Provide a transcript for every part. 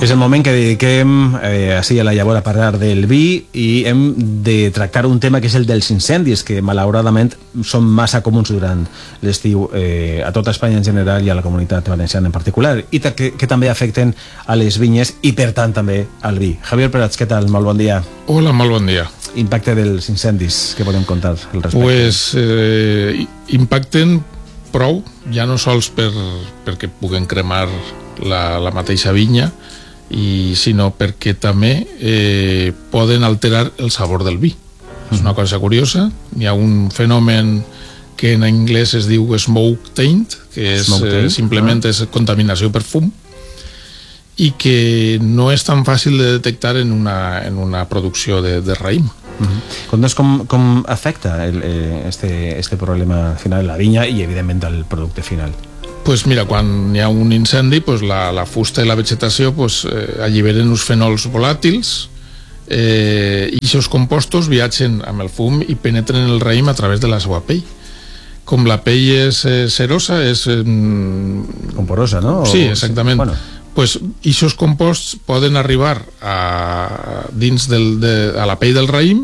És el moment que dediquem així a la llavor a parlar del vi i hem de tractar un tema que és el dels incendis, que malauradament són massa comuns durant l'estiu a tota Espanya en general i a la comunitat valenciana en particular, i que també afecten a les vinyes i per tant també al vi. Javier Prats, què tal? Molt bon dia. Hola, molt bon dia. Impacte dels incendis, què podem contar al respecte? Pues impacten prou, ja no sols perquè puguen cremar la mateixa vinya, sinó perquè també poden alterar el sabor del vi. És una cosa curiosa. Hi ha un fenomen que en anglès es diu smoke taint, que és simplement és contaminació per fum, i que no és tan fàcil de detectar en una producció de raïm. Contanos com afecta este problema final la vinya i evidentment el producte final. Pues mira, quan hi ha un incendi, pues la fusta i la vegetació alliberen uns fenols volàtils, i aquests compostos viatgen amb el fum i penetren el raïm a través de la seva pell. Com la pell és cerosa, és... Com porosa, no? Sí, exactament. Pues aquests composts poden arribar dins a la pell del raïm,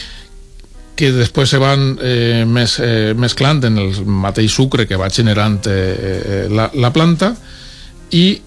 que després se van mesclant en el mateix sucre que va generant la planta, i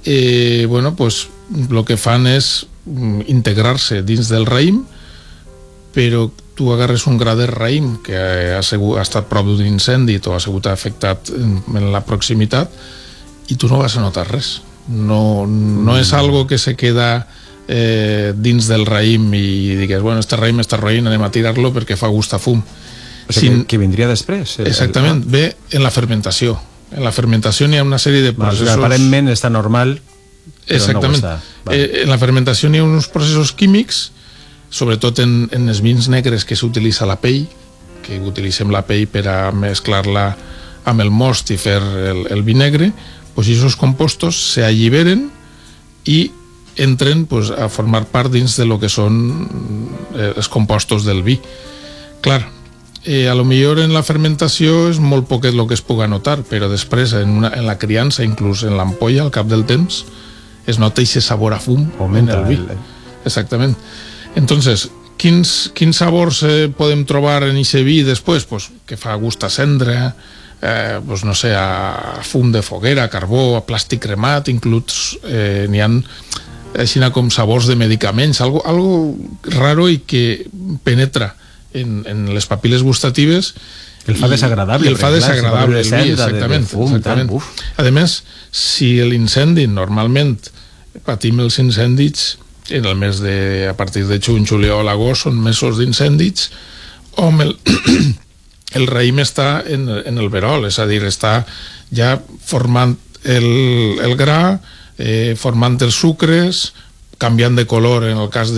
el que fan és integrar-se dins del raïm, però tu agarres un gra de raïm que ha estat prop d'un incendi o ha sigut afectat en la proximitat i tu no vas a notar res. No és algo que se queda dins del raïm i digues, bueno, este raïm està roïn, anem a tirar-lo perquè fa gust a fum. O sigui, que vindria després? Exactament, ve en la fermentació. En la fermentació n'hi ha una sèrie de processos... Aparentment està normal, però exactament. No ho està. En la fermentació n'hi ha uns processos químics, sobretot en els vins negres, que s'utilitza la pell, que utilitzem la pell per a mesclar-la amb el most i fer el vi negre, doncs aquests compostos s'alliberen i entren a formar part dins de lo que són els compostos del vi. Clar, a lo millor en la fermentació és molt poquet el que es puga notar, però després en la criança, inclús en l'ampolla, al cap del temps, es nota aquest sabor a fum en el vi. Exactament. Entonces, quins sabors podem trobar en aquest vi després? Que fa gust a cendra, no sé, a fum de foguera, a carbó, a plàstic cremat, inclús n'hi ha així com sabors de medicaments, algo raro i que penetra en les papil·les gustatives. El fa desagradable. I el fa desagradable el vi, exactament. A més, si l'incendi, normalment patim els incendis en el mes a partir de juny, juliol, agost, són mesos d'incendis on el raïm està en el verol, és a dir, està ja formant el gra, formant els sucres, canviant de color en el cas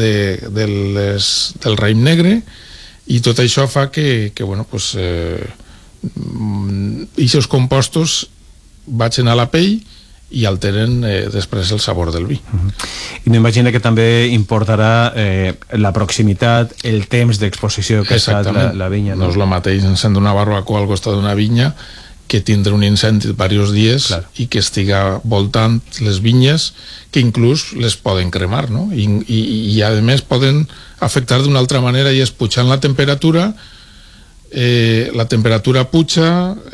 del raïm negre, i tot això fa que aquests compostos vagin a la pell i alteren després el sabor del vi. I m'imagino que també importarà la proximitat, el temps d'exposició que ha estat la vinya. No és el mateix encendre una barbacoa al costat d'una vinya que tindre un incendi de diversos dies i que estiga voltant les vinyes, que inclús les poden cremar, no? I a més poden afectar d'una altra manera, i és pujant la temperatura puja,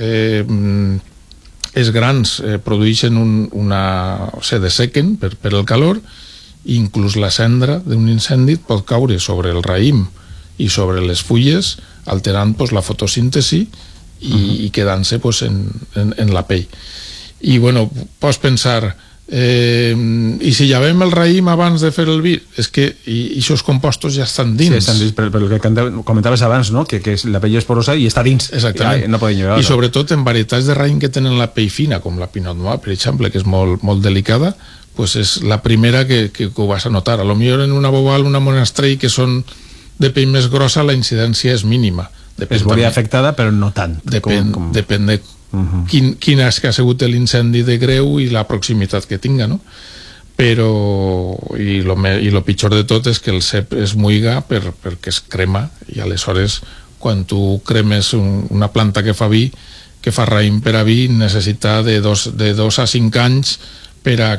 els grans produeixen se dessequen per el calor, i inclús la cendra d'un incendi pot caure sobre el raïm i sobre les fulles, alterant la fotosíntesi i quedant-se en la pell. I pots pensar, i si llavem el raïm abans de fer el vi, és que aquests compostos ja estan dins. Sí, estan dins, per el que comentaves abans, no? Que la pell és porosa i està dins. Exactament. No poden llevar. I sobretot en varietats de raïm que tenen la pell fina, com la Pinot Noir, per exemple, que és molt, molt delicada, és la primera que ho vas a notar. A lo millor en una Boval, una Monastrell, que són de pell més grossa, la incidència és mínima. Es veuria afectada, però no tant. Depèn de quin és que ha sigut l'incendi de greu i la proximitat que tinga, no? Però lo pitjor de tot és que el cep es muiga perquè es crema, i aleshores quan tu cremes una planta que fa vi, que fa raïm per a vi, necessita de 2 a 5 anys per a que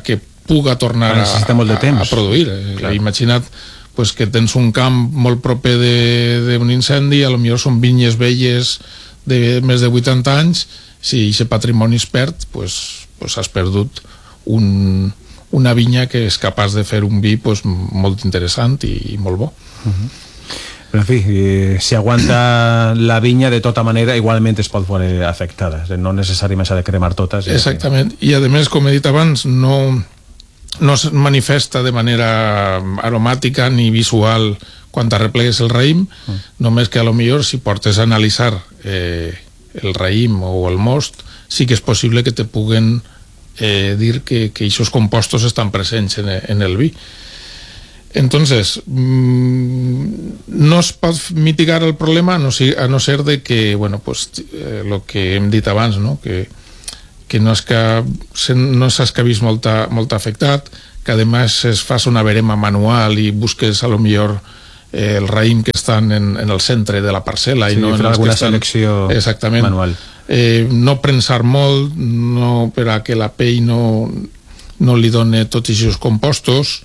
puga tornar a produir. Imagina't que tens un camp molt proper d'un incendi, a lo millor són vinyes velles de més de 80 anys, si aquest patrimoni es perd, has perdut una vinya que és capaç de fer un vi molt interessant i molt bo. Però en fi, si aguanta la vinya, de tota manera igualment es pot veure afectada, no necessàriament s'ha de cremar totes. Exactament, i a més, com he dit abans, no es manifesta de manera aromàtica ni visual quan arreplegues el raïm, només que a lo millor si portes a analitzar el raïm o el most, sí que és possible que te puguen dir que aquests compostos estan presents en el vi. Entonces, no es pot mitigar el problema a no ser de que, lo que hem dit abans, no? Que no s'has que vist molt afectat, que a més es fas una verema manual i busques a lo millor el raïm que estan en el centre de la parcel·la, i no en els que estan... selecció manual. No prensar molt, per a que la pell no li doni tots aquests compostos,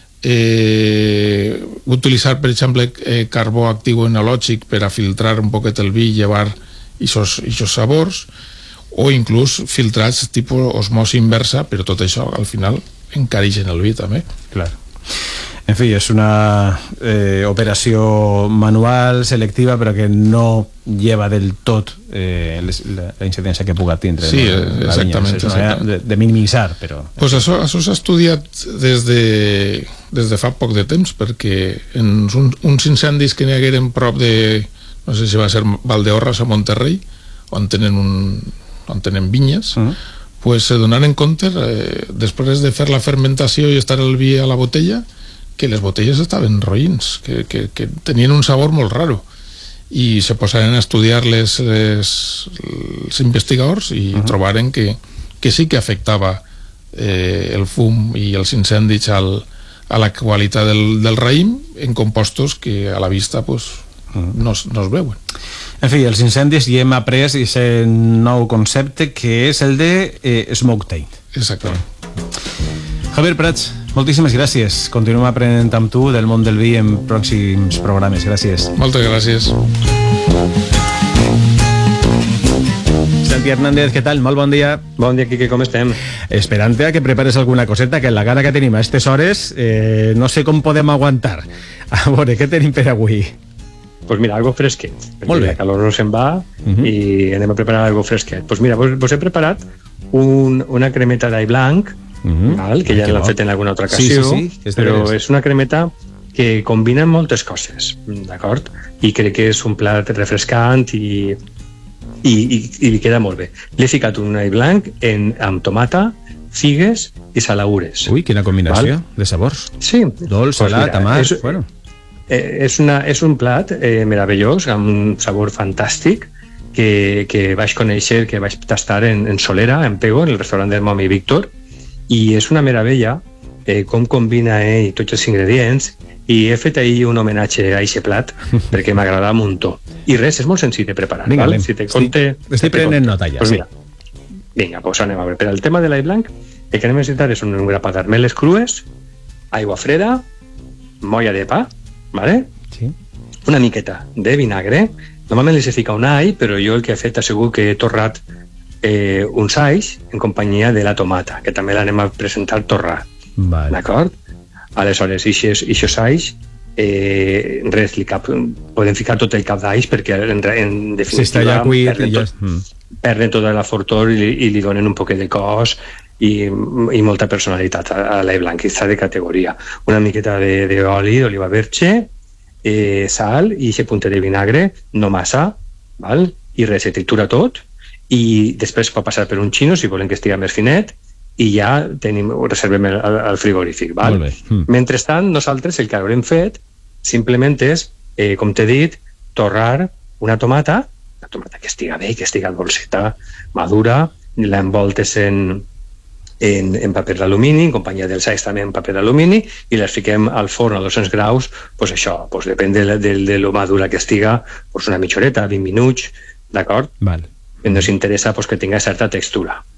utilitzar, per exemple, carbó actiu enològic per a filtrar un poquet el vi i llevar aquests sabors, o inclús filtrats tipus osmosi inversa, però tot això al final encareix en el vi també. Clar. En fi, és una operació manual, selectiva, però que no lleva del tot la incidència que puga tindre. Sí, exactament. És una manera de minimitzar, però... Això s'ha estudiat des de fa poc de temps, perquè en uns incendis que n'hi hagueren prop de, no sé si va ser Valdeorras a Monterrey, on tenen vinyes, se donaren compte, després de fer la fermentació i estar el vi a la botella, que les botelles estaven roïns, que tenien un sabor molt raro, i se posaren a estudiar-les els investigadors i trobaren que sí que afectava el fum i els incendis a la qualitat del raïm en compostos que a la vista no es veuen. En fi, els incendis hi hem après aquest nou concepte que és el de smoke taint. Exactament. Javier Prats, moltíssimes gràcies. Continuem aprenent amb tu del món del vi en pròxims programes. Gràcies. Moltes gràcies. Santi Hernández, què tal? Molt bon dia. Bon dia, Quique, com estem? Esperant que prepares alguna coseta, que la gana que tenim a aquestes hores no sé com podem aguantar. A veure, què tenim per avui? Pues mira, algo fresquet, perquè la calor no se'n va i anem a preparar algo fresquet. Pues mira, vos he preparat una cremeta d'all blanc, que ja l'han fet en alguna altra ocasió, però és una cremeta que combina moltes coses, d'acord? I crec que és un plat refrescant i li queda molt bé. Li he ficat un all blanc amb tomata, figues i salaures. Ui, quina combinació de sabors. Sí. Dolç, salat, amarg, bueno... És un plat meravellós, amb un sabor fantàstic, que vaig conèixer, que vaig tastar en Solera, en Pego, en el restaurant del Momi Víctor, i és una meravella com combina tots els ingredients, i he fet ahir un homenatge a aquest plat perquè m'agrada un muntó. I res, és molt senzill de preparar. Vinga, val? Si te conte, estic prenent nota ja, sí. Vinga, doncs anem a veure. Per al tema de l'all blanc, el que anem a necessitar és un grapat d'armeles crues, aigua freda, molla de pa, ¿vale? Sí. Una miqueta de vinagre. Normalment li se fica un all, però jo el que he fet ha sigut que he torrat uns alls en companyia de la tomata, que també l'anem a presentar torrat. Vale. D'acord? Aleshores, ixos alls, res, podem ficar tot el cap d'alls perquè en definitiva perden tota la fortor i li donen un poquet de cos i molta personalitat a l'all blanc, està de categoria. Una miqueta d'oli, d'oliva verge, sal i aquest puntet de vinagre, no massa, val? I res, se tritura tot i després pot passar per un xino si volen que estigui més finet i ja ho reservem al frigorífic, val? Mentrestant, nosaltres el que haurem fet simplement és, com t'he dit, torrar una tomata que estiga bé, que estiga dolceta, madura, l'envoltes en paper d'alumini, en companyia dels alls també en paper d'alumini, i les fiquem al forn a 200 graus, doncs això, depèn de lo madura que estiga, una mitja horeta, 20 minuts, d'acord? Vale. Ens interessa que tingui certa textura.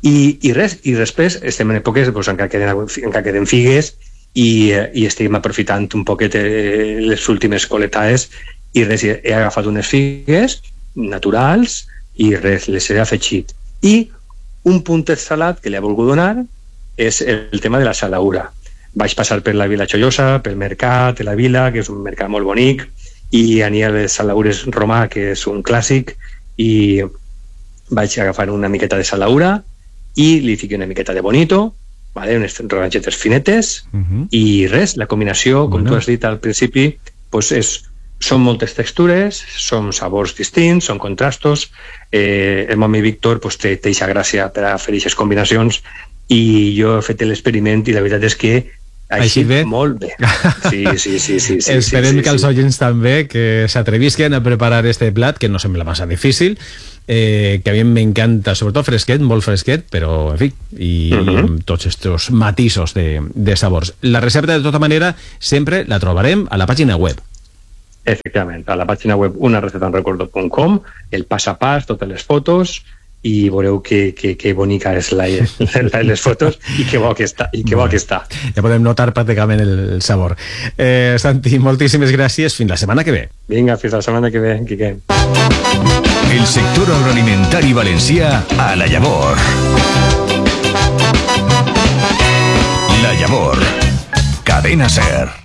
I després estem en èpoques doncs, en què queden figues i estem aprofitant un poquet les últimes coletades i res, he agafat unes figues naturals i res, les he afegit. I un puntet salat que li he volgut donar és el tema de la salaura. Vaig passar per la Vila Xollosa, pel mercat de la Vila, que és un mercat molt bonic, i n'hi ha les salaures romà, que és un clàssic, i vaig agafar una miqueta de salaura i li fiqué una miqueta de bonito, vale? Unes rodanxetes finetes, i res, la combinació, com tu has dit al principi, pues són moltes textures, són sabors distints, són contrastos. El meu amic Víctor pues, té aquesta gràcia per a fer aquestes combinacions, i jo he fet l'experiment i la veritat és que així bé? Molt bé. Sí. Esperem que els oients també que s'atrevisquen a preparar este plat, que no sembla massa difícil, que a mi m'encanta, sobretot fresquet, molt fresquet, però en fi, i amb tots estos matisos de sabors. La recepta, de tota manera, sempre la trobarem a la pàgina web. Efectivament, a la pàgina web unarecetaenrecuerdo.com, el pas a pas, totes les fotos, i veureu que bonica és les fotos i que bo que està. Ja podem notar pràcticament el sabor. Santi, moltíssimes gràcies. Fins la setmana que ve. Vinga, fins la setmana que ve, Quique. El sector agroalimentari valencià a La Llavor. La Llavor. Cadena SER.